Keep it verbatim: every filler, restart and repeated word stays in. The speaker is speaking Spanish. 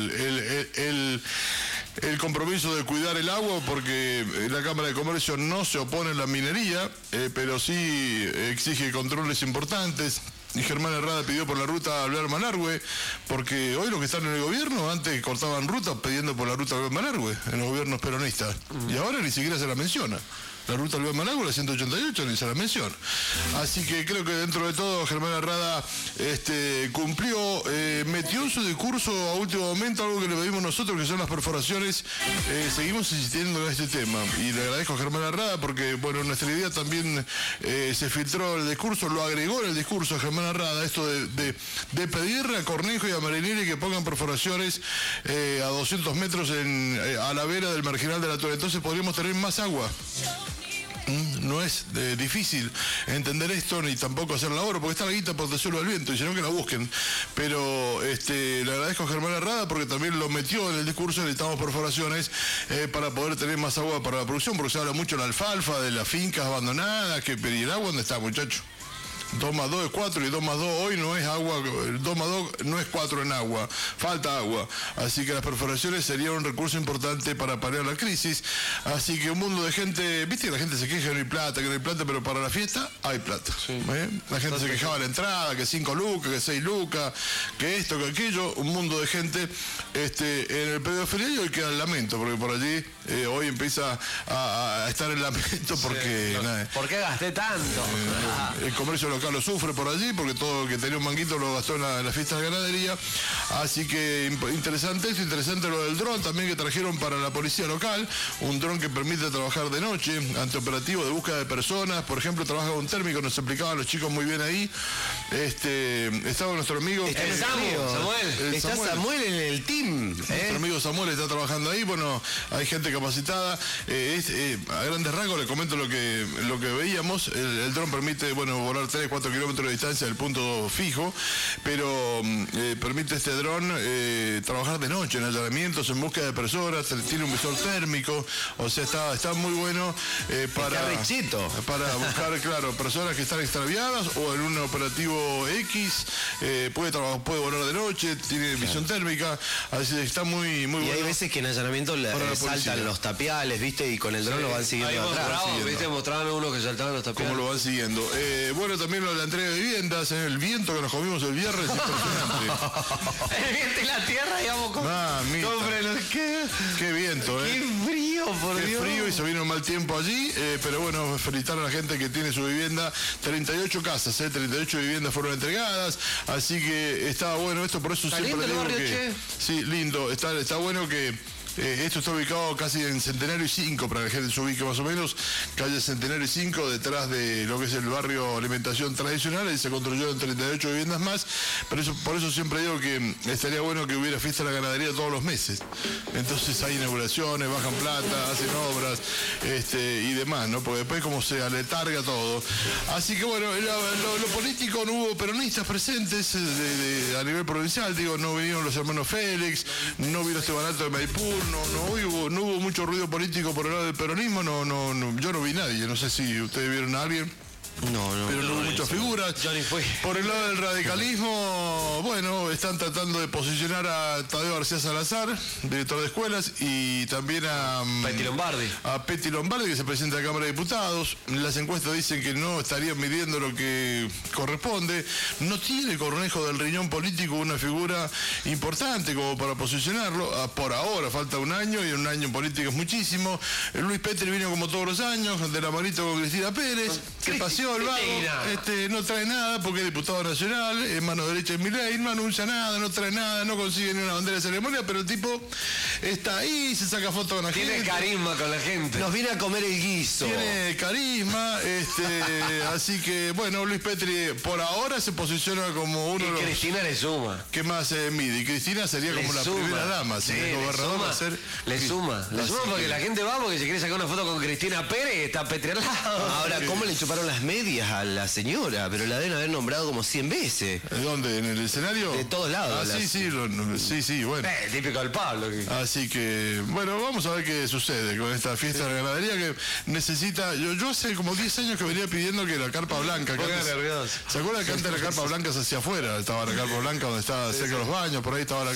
el, el, el, el compromiso de cuidar el agua, porque la Cámara de Comercio no se opone a la minería, eh, pero sí exige controles importantes. Y Germán Herrada pidió por la ruta Alvear-Malargüe, porque hoy los que están en el gobierno antes cortaban rutas pidiendo por la ruta Alvear-Malargüe, en los gobiernos peronistas, mm. y ahora ni siquiera se la menciona. La ruta Alvear-Malargüe, la ciento ochenta y ocho, ni se la menciona. Así que creo que dentro de todo Germán Herrada este, cumplió, eh, metió en su discurso a último momento algo que le pedimos nosotros, que son las perforaciones. Eh, seguimos insistiendo en este tema, y le agradezco a Germán Herrada porque, bueno, en nuestra idea también eh, se filtró el discurso, lo agregó en el discurso a Germán Herrada, esto de, de, de pedirle a Cornejo y a Marinelli que pongan perforaciones eh, a doscientos metros en, eh, a la vera del marginal de la Torre. Entonces podríamos tener más agua. No es eh, difícil entender esto ni tampoco hacer la obra, porque está la guita por suelo del viento, y si no que la busquen. Pero este, le agradezco a Germán Herrada porque también lo metió en el discurso. Necesitamos perforaciones eh, para poder tener más agua para la producción, porque se habla mucho de la alfalfa, de las fincas abandonadas, que pedir agua, ¿dónde está, muchacho? dos más dos es cuatro y dos más dos hoy no es agua, dos más dos no es cuatro en agua, falta agua. Así que las perforaciones serían un recurso importante para paliar la crisis. Así que un mundo de gente, viste que la gente se queja que no hay plata, que no hay plata, pero para la fiesta hay plata. Sí. ¿Eh? La gente Entonces, se quejaba de la entrada, que cinco lucas, que seis lucas, que esto, que aquello. Un mundo de gente este, en el periodo ferial, y hoy queda el lamento, porque por allí eh, hoy empieza a, a estar el lamento porque... Sí, nada, ¿por qué gasté tanto? Eh, el comercio local lo sufre por allí, porque todo lo que tenía un manguito lo gastó en la, en la fiesta de ganadería. Así que interesante esto, interesante lo del dron también que trajeron para la policía local, un dron que permite trabajar de noche, ante operativo de búsqueda de personas. Por ejemplo, trabaja con térmico, nos explicaban los chicos muy bien ahí. Este, estaba nuestro amigo está el Samuel, Samuel. El está Samuel. Samuel en el team, ¿eh? Nuestro amigo Samuel está trabajando ahí. Bueno, hay gente capacitada. Eh, es, eh, a grandes rasgos le comento lo que lo que veíamos. El, el dron permite, bueno, volar tres, cuatro kilómetros de distancia del punto fijo, pero eh, permite este dron eh, trabajar de noche en allanamientos, en búsqueda de personas, tiene un visor térmico, o sea, está, está muy bueno eh, para, para buscar, claro, personas que están extraviadas o en un operativo X, eh, puede trabajar, puede volar de noche, tiene claro. visión térmica, así que está muy, muy y bueno. Y hay veces que en allanamiento le, eh, saltan los tapiales, ¿viste? Y con el dron sí. lo van siguiendo atrás. Mostrado, ¿viste? Mostraban uno que saltaban los tapiales. ¿Cómo lo van siguiendo? Eh, bueno, también lo de la entrega de viviendas, en el viento que nos comimos el viernes, impresionante. El viento y la tierra, digamos, con... Ah, ¿Qué? Qué viento, ¿eh? Qué frío, por Qué Dios. frío, y se vino un mal tiempo allí, eh, pero bueno, felicitar a la gente que tiene su vivienda. treinta y ocho casas, eh, treinta y ocho viviendas fueron entregadas, así que estaba bueno esto, por eso ¿Está siempre lindo digo el barrio, que... che? Sí, lindo, está, está bueno que... Eh, esto está ubicado casi en Centenario y cinco, para que la gente se ubique más o menos, calle Centenario y cinco, detrás de lo que es el barrio alimentación tradicional, y se construyeron treinta y ocho viviendas más, pero eso, por eso siempre digo que estaría bueno que hubiera fiesta de la ganadería todos los meses. Entonces hay inauguraciones, bajan plata, hacen obras este, y demás, ¿no? Porque después como se aletarga todo. Así que bueno, lo, lo, lo político, no hubo peronistas presentes de, de, a nivel provincial, digo, no vinieron los hermanos Félix, no vino Esteban Alto de Maipú. No, no, hubo, no hubo mucho ruido político por el lado del peronismo, no, no, no, yo no vi nadie, no sé si ustedes vieron a alguien. No, no. Pero no, no hubo muchas figuras. Yo ni fui. Por el lado del radicalismo, bueno, están tratando de posicionar a Tadeo García Salazar, director de escuelas, y también a Peti Lombardi. A Peti Lombardi, que se presenta a la Cámara de Diputados. Las encuestas dicen que no estarían midiendo lo que corresponde. No tiene Cornejo del Riñón político una figura importante como para posicionarlo. Por ahora, falta un año, y un año en política es muchísimo. Luis Petri vino como todos los años, de la manito con Cristina Pérez. ¿Qué pasó? El vago, este, no trae nada porque es diputado nacional, es mano derecha de Milei, no anuncia nada, no trae nada, no consigue ni una bandera de ceremonia, pero el tipo está ahí, se saca fotos con la Tiene gente. Tiene carisma con la gente. Nos viene a comer el guiso. Tiene carisma, este, así que bueno, Luis Petri por ahora se posiciona como uno y de los... Cristina le suma. ¿Qué más se eh, mide? Y Cristina sería le como la suma. primera dama, si sí, el gobernador va a ser... Le suma, le suma porque que... la gente va porque se quiere sacar una foto con Cristina Pérez y está Petri al lado. Ahora, ¿cómo le chuparon las medias a la señora? Pero la deben haber nombrado como cien veces. ¿Dónde? ¿En el escenario? De todos lados. Ah, sí, sí, lo, sí, sí, bueno. Eh, típico del Pablo. Que... Así que, bueno, vamos a ver qué sucede con esta fiesta sí. de la ganadería que necesita... Yo, yo hace como diez años que venía pidiendo que la carpa blanca... Que antes, ¿se acuerdan que antes la carpa blanca se hacía afuera? Estaba la carpa blanca donde estaba cerca de los baños, por ahí estaba la